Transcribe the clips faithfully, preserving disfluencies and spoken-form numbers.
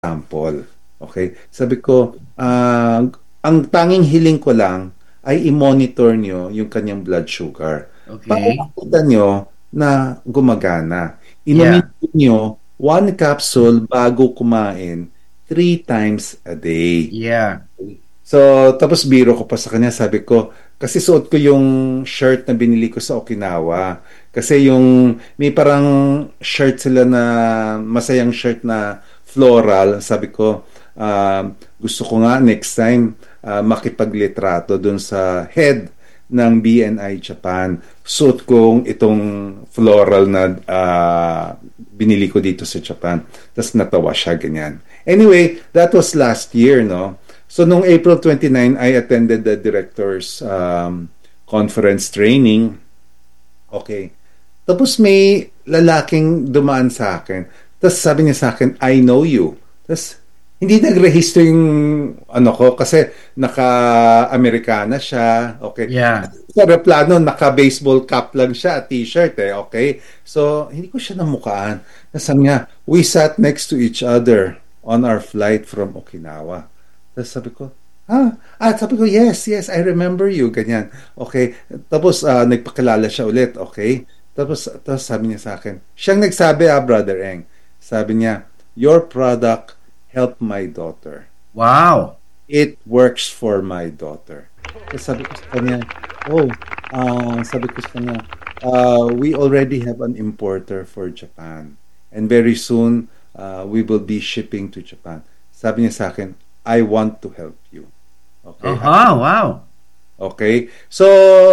sample. Okay? Sabi ko, ah, ang tanging hiling ko lang ay i-monitor nyo yung kanyang blood sugar. Para Okay. makita nyo na gumagana. Inumin Yeah. nyo one capsule bago kumain three times a day. Yeah. So, tapos biro ko pa sa kanya, sabi ko, kasi suot ko yung shirt na binili ko sa Okinawa. Kasi yung, may parang shirt sila na, masayang shirt na floral. Sabi ko, ah, gusto ko nga next time ah, makipaglitrato dun sa head ng B N I Japan. Suot kong itong floral na ah, binili ko dito sa Japan. Tapos natawa siya, ganyan. Anyway, that was last year, no? So, noong April twenty-ninth, I attended the director's um, conference training. Okay. Tapos may lalaking dumaan sa akin. Tapos sabi niya sa akin, I know you. Tapos hindi nag-register yung ano ko kasi naka-Amerikana siya. Okay. Yeah. Sa replano, naka-baseball cap lang siya, t-shirt eh. Okay. So, hindi ko siya namukaan. Tapos sabi niya, we sat next to each other on our flight from Okinawa. Tapos sabi ko, ah, ah, sabi ko, yes, yes, I remember you, ganyan. Okay, tapos ah, nagpakilala siya ulit, okay? Tapos, tapos sabi niya sa akin, siyang nagsabi, ah, Brother Eng, sabi niya, your product helped my daughter. Wow. It works for my daughter. Tapos sabi ko sa kanya, oh, ah, sabi ko sa kanya, uh, we already have an importer for Japan. And very soon, uh, we will be shipping to Japan. Sabi niya sa akin, I want to help you. Okay? Aha, wow. Okay? So,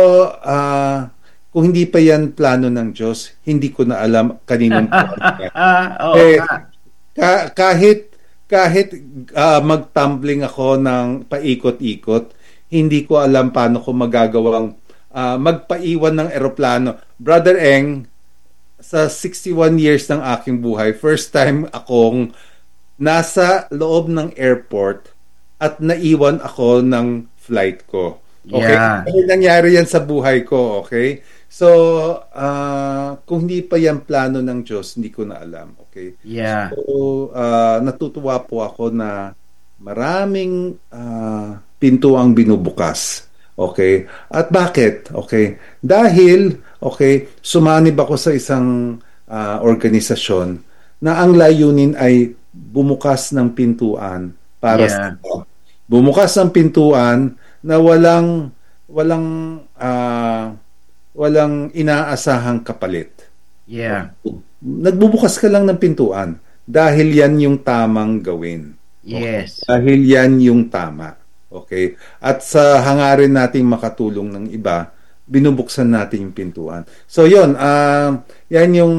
uh, kung hindi pa yan plano ng Diyos, hindi ko na alam kaninong plano yan. Oo Eh, nga. ka- kahit kahit uh, magtumbling ako ng paikot-ikot, hindi ko alam paano ko magagawang uh, magpaiwan ng eroplano. Brother Eng, sa sixty-one years ng aking buhay, first time akong nasa loob ng airport at naiwan ako ng flight ko. Okay? Yeah. Kasi nangyari yan sa buhay ko, okay? So, uh, kung hindi pa yan plano ng Diyos, hindi ko na alam, okay? Yeah. So, uh, natutuwa po ako na maraming uh, pinto ang binubukas. Okay? At bakit? Okay? Dahil, okay, sumanib ako sa isang uh, organisasyon na ang layunin ay bumukas ng pintuan para Yeah. sa bumukas ng pintuan na walang walang ah, walang inaasahang kapalit. Yeah. Nagbubukas ka lang ng pintuan dahil yan yung tamang gawin. Yes. Dahil yan yung tama. Okay? At sa hangarin nating makatulong ng iba, binubuksan natin yung pintuan. So yun, ah, yan yung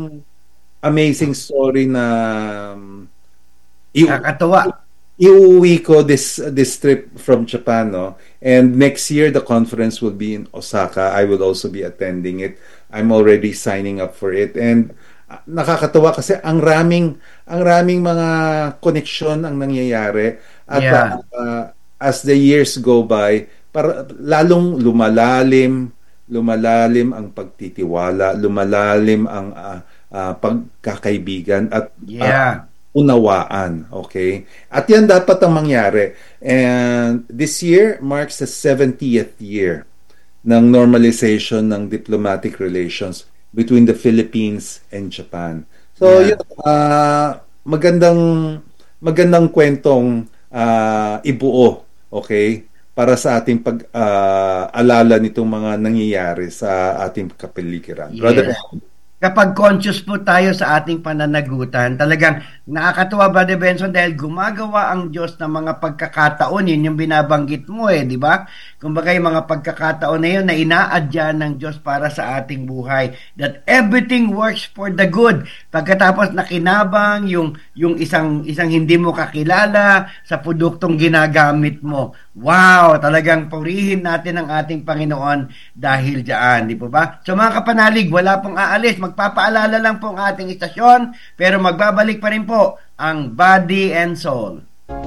amazing story na um, i- Kakatuwa. iuwi ko this this trip from Japan, no? And next year the conference will be in Osaka. I will also be attending it. I'm already signing up for it. And uh, nakakatawa kasi ang raming ang raming mga connection ang nangyayari at Yeah. uh, as the years go by, para lalong lumalalim lumalalim ang pagtitiwala, lumalalim ang uh, uh, pagkakaibigan at uh, Yeah. unawaan, okay? At yan dapat ang mangyari. And this year marks the seventieth year ng normalization ng diplomatic relations between the Philippines and Japan. So, Yeah. yun, ah, magandang magandang kwentong ah, ibuo, okay? Para sa ating pag-alala nitong mga nangyayari sa ating kapaligiran. Brother, Yes. Kapag conscious po tayo sa ating pananagutan, talagang nakakatuwa, Brother Benson, dahil gumagawa ang Diyos ng mga pagkakataon, yun yung binabanggit mo eh, di ba? Kumbaga yung mga pagkakataon na yun na inaadya ng Diyos para sa ating buhay. That everything works for the good. Pagkatapos nakinabang yung, yung isang, isang hindi mo kakilala sa produktong ginagamit mo. Wow! Talagang purihin natin ang ating Panginoon dahil dyan, di po ba? So mga kapanalig, wala pong aalis. Magpapaalala lang po ang ating istasyon, pero magbabalik pa rin po ang Body and Soul.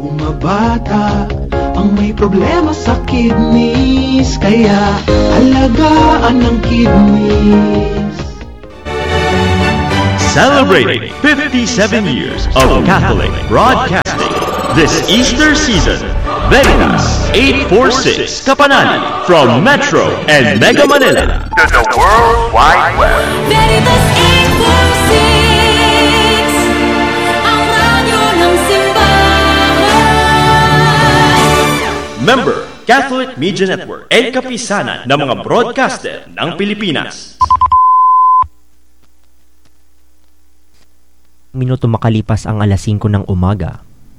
Bumabata ang may problema sa kidneys, kaya alagaan ng kidneys. Celebrating fifty-seven years of Catholic broadcasting this Easter season. Veritas eight forty-six Kapanan from Metro and Mega Manila to the World Wide Web. Veritas eight forty-six, ang radyo ng simbahan. Member, Catholic Media Network and kapisanan ng mga broadcaster ng Pilipinas. Minuto makalipas ang alas singko ng umaga.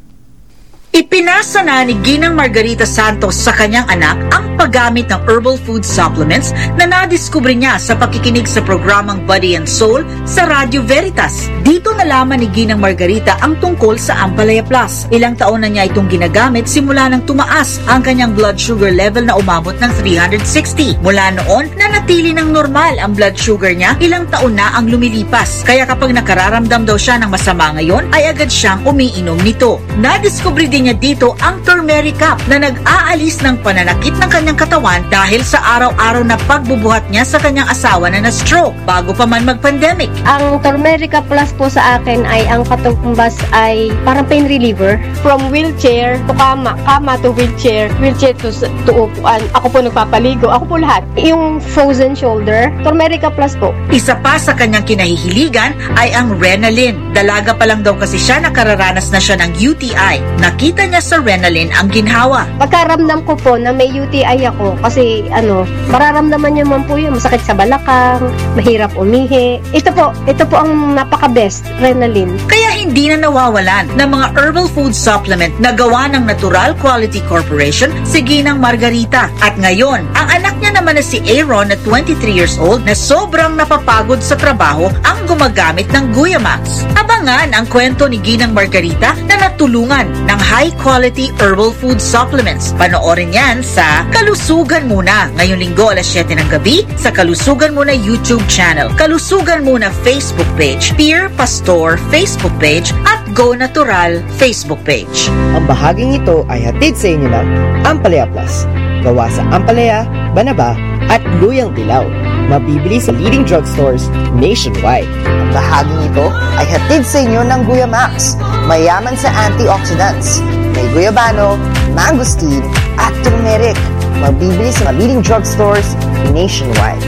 Ipinasa na ni Ginang Margarita Santos sa kanyang anak ang paggamit ng herbal food supplements na nadiskubre niya sa pakikinig sa programang Body and Soul sa Radio Veritas. Dito nalaman ni Ginang Margarita ang tungkol sa Ampalaya Plus. Ilang taon na niya itong ginagamit simula nang tumaas ang kanyang blood sugar level na umabot ng three sixty. Mula noon, nanatili ng normal ang blood sugar niya, ilang taon na ang lumilipas. Kaya kapag nakararamdam daw siya ng masama ngayon, ay agad siyang umiinom nito. Nadiskubre din niya dito ang turmeric cup na nag-aalis ng pananakit ng kanyang katawan dahil sa araw-araw na pagbubuhat niya sa kanyang asawa na na-stroke bago pa man mag-pandemic. Ang Turmerica Plus po sa akin ay ang katumbas ay parang pain reliever. From wheelchair to kama, kama to wheelchair, wheelchair to, to upuan. Ako po nagpapaligo, ako po lahat. Yung frozen shoulder, Turmerica Plus po. Isa pa sa kanyang kinahihiligan ay ang Renalyn. Dalaga pa lang daw kasi siya, nakararanas na siya ng U T I. Nakita niya sa Renalyn ang ginhawa. Pagkaramdam ko po na may U T I ako kasi ano, mararamdaman niyo man po yun, masakit sa balakang, mahirap umihi. Ito po, ito po ang napaka-best, Renalyn. Kaya hindi na nawawalan ng mga herbal food supplement na gawa ng Natural Quality Corporation si Ginang Margarita. At ngayon, ang anak niya naman na si Aaron na twenty-three years old na sobrang napapagod sa trabaho ang gumagamit ng Guyamax. Abangan ang kwento ni Ginang Margarita na natulungan ng high-quality herbal food supplements. Panoorin yan sa Kalusugan Muna ngayong linggo alas siyete ng gabi sa Kalusugan Muna YouTube channel, Kalusugan Muna Facebook page, Pierre Pastor Facebook page at Go Natural Facebook page. Ang bahaging ito ay hatid sa inyo ng Ampalaya Plus. Gawa sa Ampalaya, Banaba at Luyang Dilaw. Mabibili sa leading drugstores nationwide. Ang bahaging ito ay hatid sa inyo ng Guyamax. Mayaman sa antioxidants. May guyabano, mangosteen at turmeric. Mabibili sa leading drugstores nationwide.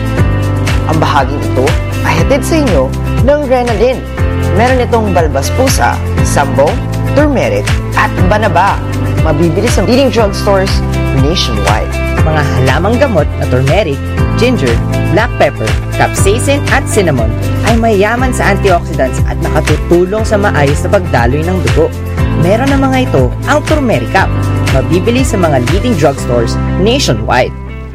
Ang bahaging ito ay hatid sa inyo ng Renalyn. Meron itong balbas pusa, sambong, turmeric at banaba. Mabibili sa leading drugstores nationwide. Mga halamang gamot na turmeric, ginger, black pepper, capsaicin at cinnamon ay mayaman sa antioxidants at nakatutulong sa maayos na pagdaloy ng dugo. Meron na mga ito ang Turmeric Cup. Mabibili sa mga leading drugstores nationwide.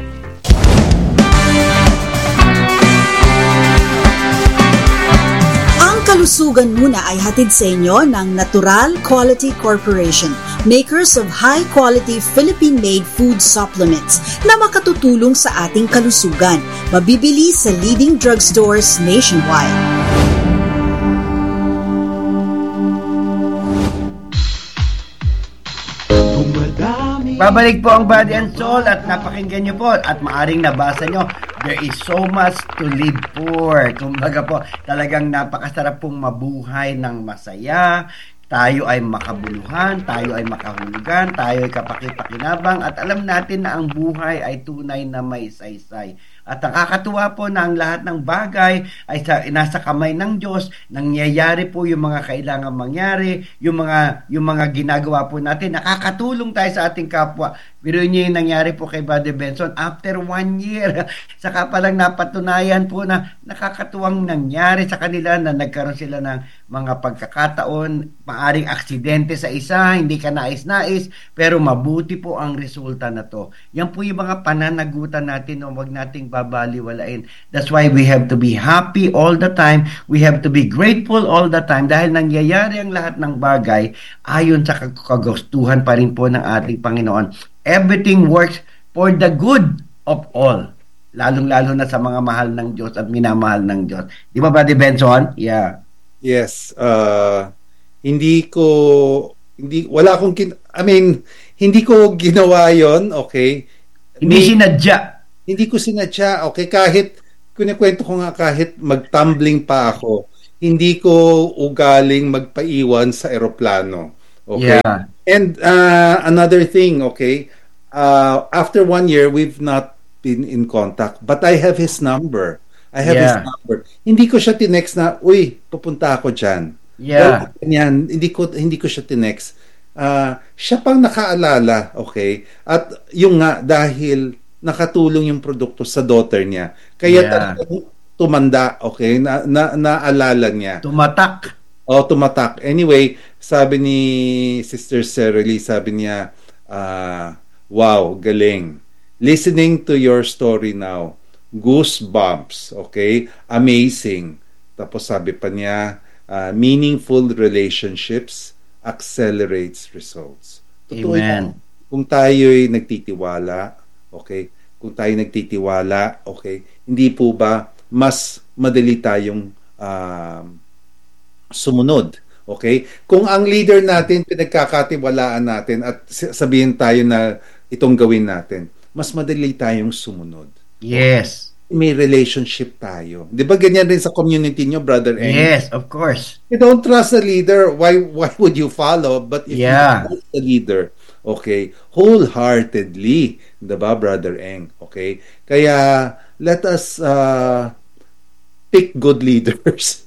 Kalusugan Muna ay hatid sa inyo ng Natural Quality Corporation, makers of high-quality Philippine-made food supplements na makatutulong sa ating kalusugan. Mabibili sa leading drugstores nationwide. Babalik po ang Body and Soul at napakinggan nyo po at maaring nabasa nyo, there is so much to live for. Kumbaga po, talagang napakasarap pong mabuhay ng masaya. Tayo ay makabuluhan, tayo ay makahulugan, tayo ay kapakipakinabang at alam natin na ang buhay ay tunay na may saysay. At nakakatuwa po na ang lahat ng bagay ay sa, nasa kamay ng Diyos, nangyayari po yung mga kailangan mangyari, yung mga, yung mga ginagawa po natin, nakakatulong tayo sa ating kapwa. Pero yun yung nangyari po kay Brother Benson after one year. Saka palang napatunayan po na nakakatuwang nangyari sa kanila na nagkaroon sila ng mga pagkakataon, maaring aksidente sa isa, hindi ka nais-nais, pero mabuti po ang resulta na to. Yan po yung mga pananagutan natin, no? Huwag nating babaliwalain. That's why we have to be happy all the time. We have to be grateful all the time dahil nangyayari ang lahat ng bagay ayon sa kagustuhan pa rin po ng ating Panginoon. Everything works for the good of all. Lalong-lalo na sa mga mahal ng Diyos at minamahal ng Diyos. Di ba, Brother Benson? Yeah. Yes. Uh, hindi ko, hindi, wala akong, kin- I mean, hindi ko ginawa yon, okay? Hindi sinadya. Hindi ko sinadya, okay? Kahit, kunikwento ko nga kahit mag-tumbling pa ako, hindi ko ugaling magpaiwan sa eroplano. Okay? Yeah. And uh, another thing, okay, uh, after one year, we've not been in contact, but I have his number. I have his Yeah. number. Hindi ko siya tinext na, uy, pupunta ako dyan. Yeah. Well, yan, hindi ko hindi ko siya tinext. Ah, siya pang nakaalala, okay? At yung nga dahil nakatulong yung produkto sa daughter niya. Kaya Yeah. talagang tumanda, okay? Na, na naalala niya. Tumatak. Oh, tumatak. Anyway, sabi ni Sister Serely, sabi niya, ah, wow, galing. Listening to your story now, goosebumps, okay? Amazing. Tapos sabi pa niya, uh, meaningful relationships accelerates results. Totoo Amen. yan. Kung tayo'y nagtitiwala, okay? Kung tayo nagtitiwala, okay? Hindi po ba mas madali tayong um, sumunod? Okay? Kung ang leader natin, pinagkakatiwalaan natin at sabihin tayo na itong gawin natin, mas madali tayong sumunod. Yes. May relationship tayo. Di ba ganyan rin sa community nyo, Brother Eng? Yes, of course. You don't trust the leader, why why would you follow? But if Yeah. you trust the leader, okay, wholeheartedly, di ba, Brother Eng? Okay? Kaya, let us uh, pick good leaders.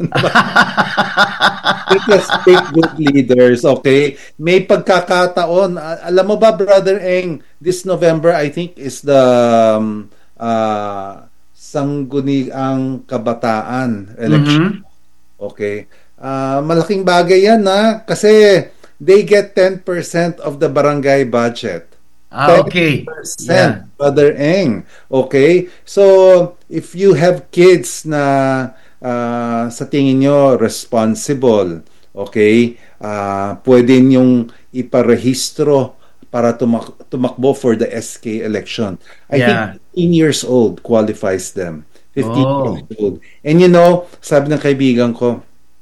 Let us pick good leaders, okay? May pagkakataon. a- Alam mo ba, Brother Eng, this November, I think, is the um, uh, Sangguniang Kabataan election. Okay? Ah, malaking bagay yan, na kasi they get ten percent of the barangay budget. Ah, okay. ten percent, Brother Eng. Okay? So, if you have kids na ah, sa tingin nyo responsible, okay, ah, pwede nyong iparehistro para tumak- tumakbo for the S K election. I Yeah. think fifteen years old qualifies them. fifteen Oh. years old. And you know, sabi ng kaibigan ko,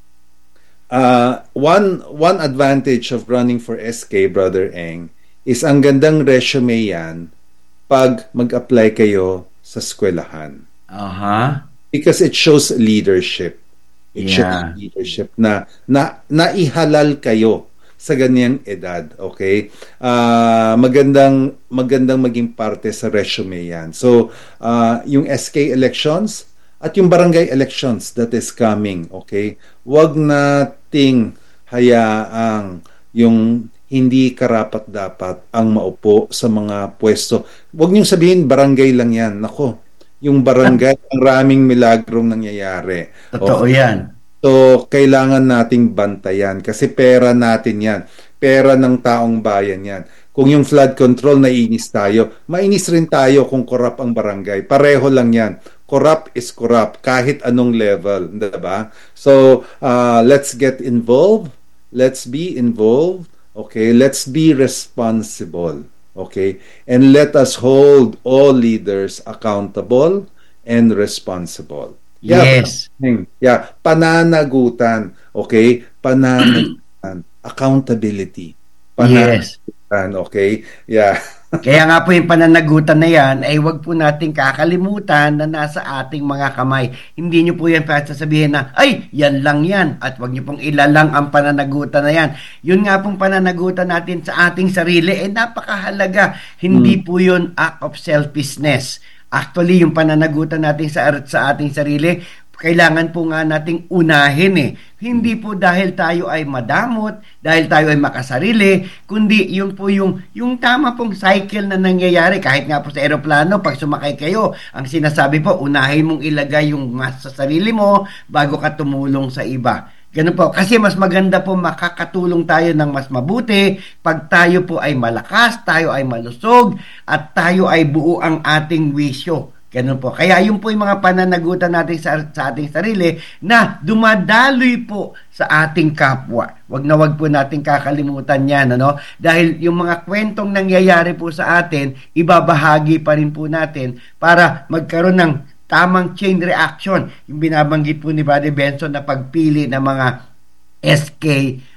uh, one one advantage of running for S K, Brother Eng, is ang gandang resume yan pag mag-apply kayo sa eskwelahan. Aha. Because it shows leadership. It Yeah. shows leadership na, na naihalal kayo sa ganyang edad, okay? Ah, magandang magandang maging parte sa resume yan. So, ah, yung S K elections at yung barangay elections that is coming, okay? Wag nating hayaang yung hindi karapat-dapat ang maupo sa mga pwesto. Wag niyong sabihin barangay lang yan. Nako, yung barangay, ang raming milagrong nangyayari. Totoo Okay? yan. So, kailangan nating bantayan kasi pera natin yan. Pera ng taong bayan yan. Kung yung flood control, nainis tayo. Mainis rin tayo kung corrupt ang barangay. Pareho lang yan. Corrupt is corrupt kahit anong level. Diba? So, uh, let's get involved. Let's be involved. Okay? Let's be responsible. Okay? And let us hold all leaders accountable and responsible. Yes. Yeah, yeah, pananagutan, okay? Pananagutan, accountability. Yes. Pananagutan, okay? Yeah. Kaya nga po yung pananagutan na yan ay wag po nating kakalimutan na nasa ating mga kamay. Hindi nyo po yan pa sasabihin na, ay, yan lang yan. At wag nyo pong ilalang ang pananagutan na yan. Yun nga pong pananagutan natin sa ating sarili, eh napakahalaga. Hindi po yun act of selfishness. Actually, yung pananagutan natin sa, sa ating sarili, kailangan po nga nating unahin eh. Hindi po dahil tayo ay madamot, dahil tayo ay makasarili, kundi yung po yung, yung tama pong cycle na nangyayari. Kahit nga po sa aeroplano, pag sumakay kayo, ang sinasabi po, unahin mong ilagay yung mas sa sarili mo bago ka tumulong sa iba. Ganun po. Kasi mas maganda po makakatulong tayo ng mas mabuti pag tayo po ay malakas, tayo ay malusog, at tayo ay buo ang ating wisyo. Ganun po. Kaya yun po yung mga pananagutan natin sa, sa ating sarili na dumadaloy po sa ating kapwa. Wag na wag po natin kakalimutan yan, ano? Dahil yung mga kwentong nangyayari po sa atin, ibabahagi pa rin po natin para magkaroon ng tamang chain reaction. Yung binabanggit po ni Brother Benson na pagpili ng mga S K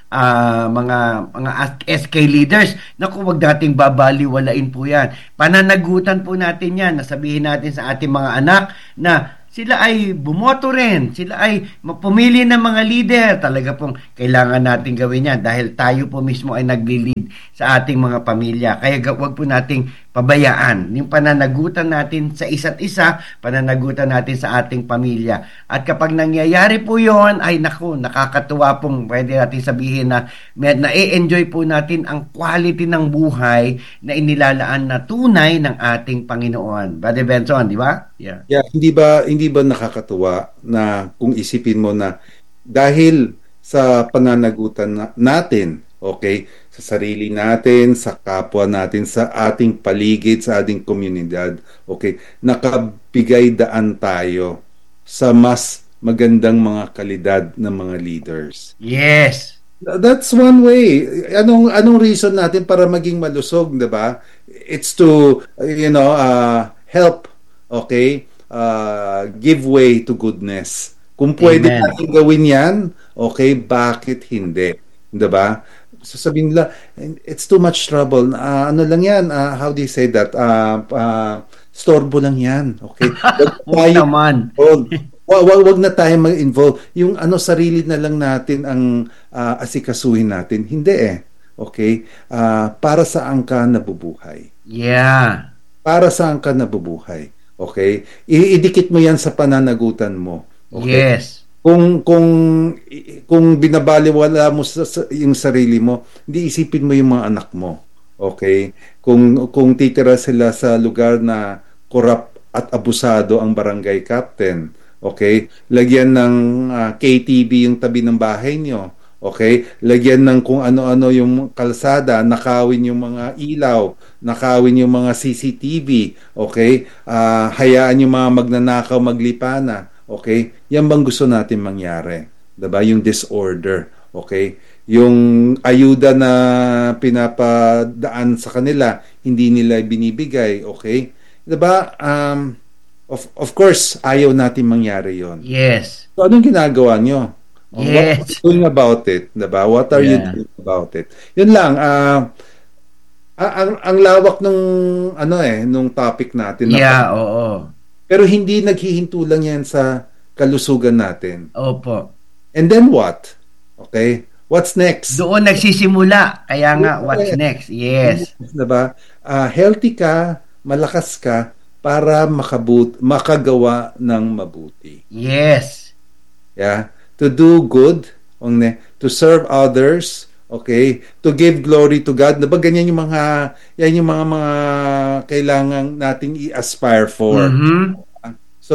uh, mga mga S K leaders. Naku, wag nating babaliwalain po yan. Pananagutan po natin yan. Nasabihin natin sa ating mga anak na sila ay bumoto rin, sila ay pumili ng mga leader. Talaga pong kailangan natin gawin yan dahil tayo po mismo ay nagli-lead sa ating mga pamilya. Kaya wag po nating pabayaan yung pananagutan natin sa isa't isa, pananagutan natin sa ating pamilya. At kapag nangyayari po yon, ay naku, nakakatuwa pong pwede natin sabihin na na-enjoy po natin ang quality ng buhay na inilalaan na tunay ng ating Panginoon. Brother Benson, di ba? Yeah. Yeah, hindi ba hindi ba nakakatuwa na kung isipin mo na dahil sa pananagutan na, natin, okay, sa sarili natin, sa kapwa natin, sa ating paligid, sa ating komunidad, okay, nakabigay daan tayo sa mas magandang mga kalidad ng mga leaders. Yes. That's one way. Anong anong reason natin para maging malusog, 'di ba? It's to you know, uh, help, okay? Uh, give way to goodness. Kung pwede natin gawin 'yan, okay, bakit hindi? 'Di ba? Sasabihin nila, it's too much trouble. Uh, ano lang 'yan? Uh, how do you say that? Uh, uh, storbo lang 'yan. Okay? Wag naman. Wag, wag, wag na tayo mag-involve. Yung ano, sarili na lang natin ang uh, asikasuhin natin. Hindi eh. Okay? Uh, para saan ka nabubuhay? Yeah. Para saan ka nabubuhay? Okay? I- idikit mo yan sa pananagutan mo. Okay? Yes. Kung kung kung binabaliwala mo sa, sa yung sarili mo, hindi isipin mo yung mga anak mo. Okay? Kung kung titira sila sa lugar na corrupt at abusado ang barangay captain, okay? Lagyan ng uh, K T V yung tabi ng bahay nyo. Okay? Lagyan ng kung ano-ano yung kalsada, nakawin yung mga ilaw, nakawin yung mga C C T V. Okay? Uh, hayaan yung mga magnanakaw maglipa na. Okay? Yan bang gusto natin mangyari? Diba? Yung disorder. Okay? Yung ayuda na pinapadaan sa kanila, hindi nila binibigay. Okay? Diba? Um, Of of course, ayaw natin mangyari yon. Yes. So, anong ginagawa nyo? Yes. What are you doing about it? Diba? What are yeah. you doing about it? Yun lang. Uh, ang, ang lawak ng ano eh, nung topic natin. Yeah, na, oo. Pero hindi naghihinto lang yan sa kalusugan natin. Opo. And then what? Okay? What's next? Doon nagsisimula. Kaya nga, what's next? Yes. Diba? Uh, healthy ka, malakas ka, para makabut makagawa ng mabuti. Yes. Yeah, to do good, to serve others, okay, to give glory to God. Diba ganyan yung mga yan yung mga mga kailangan nating i-aspire for. Mm-hmm. So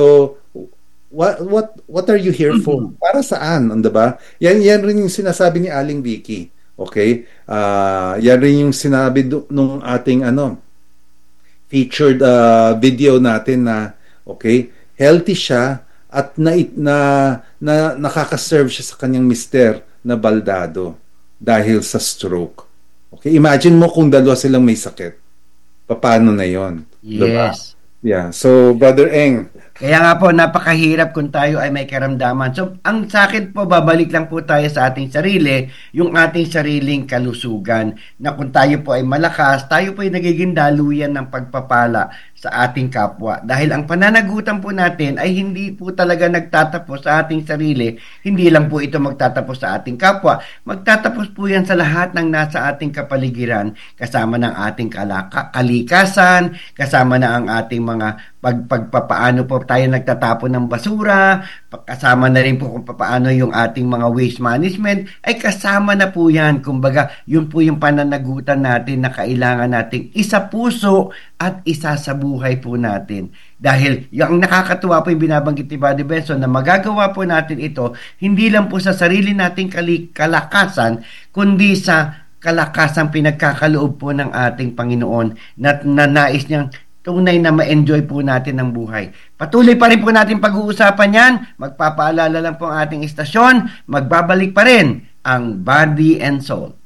what what what are you here for? Mm-hmm. Para saan, 'di ba? Yan yan rin yung sinasabi ni Aling Vicky. Okay? Uh, yan rin yung sinabi do, nung ating ano featured uh, video natin na okay, healthy siya at na, na, na nakaka-serve siya sa kanyang mister na baldado dahil sa stroke. Okay, imagine mo kung dalawa silang may sakit. Paano na 'yon? Yes. Diba? Yeah. So, Brother Eng, kaya nga po, napakahirap kung tayo ay may karamdaman. So, ang sa akin po, babalik lang po tayo sa ating sarili, yung ating sariling kalusugan, na kung tayo po ay malakas, tayo po ay nagiging daluyan ng pagpapala sa ating kapwa. Dahil ang pananagutan po natin ay hindi po talaga nagtatapos sa ating sarili, hindi lang po ito magtatapos sa ating kapwa, magtatapos po yan sa lahat ng nasa ating kapaligiran, kasama ng ating kalaka, kalikasan, kasama na ang ating mga pag, pagpapaano po tayo nagtatapon ng basura, kasama na rin po kung paano yung ating mga waste management, ay kasama na po yan. Kumbaga, yun po yung pananagutan natin na kailangan nating isa puso at isa sa buhay po natin. Dahil yung nakakatuwa po yung binabanggit ni Buddy Benson na magagawa po natin ito, hindi lang po sa sarili nating kalakasan, kundi sa kalakasang pinagkakaloob po ng ating Panginoon na, na nais niyang tunay na ma-enjoy po natin ang buhay. Patuloy pa rin po natin pag-uusapan yan. Magpapaalala lang po ang ating istasyon. Magbabalik pa rin ang Body and Soul.